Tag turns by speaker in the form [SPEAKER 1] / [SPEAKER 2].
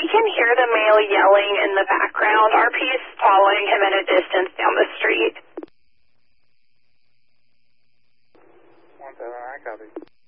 [SPEAKER 1] can hear the male yelling in the background. RP is following him at a distance down the street.
[SPEAKER 2] 1-7, I copy.